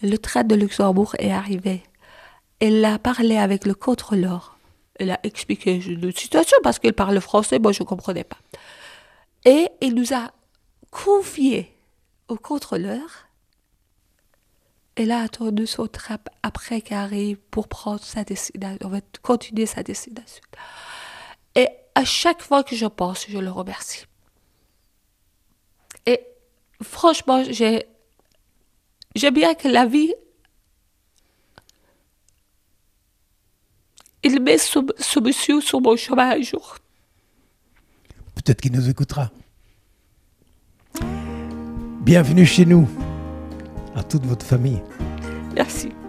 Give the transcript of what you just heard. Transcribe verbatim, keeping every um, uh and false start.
Le train de Luxembourg est arrivé. Elle a parlé avec le contrôleur. Elle a expliqué la situation parce qu'elle parle français, moi je ne comprenais pas. Et il nous a confié au contrôleur. Elle a attendu son train après qu'il arrive pour prendre sa destination, on va continuer sa destination. Et à chaque fois que je pense, je le remercie. Et franchement, j'ai, j'aime bien que la vie, il met ce, ce monsieur sur mon chemin un jour. Peut-être qu'il nous écoutera. Bienvenue chez nous, à toute votre famille. Merci.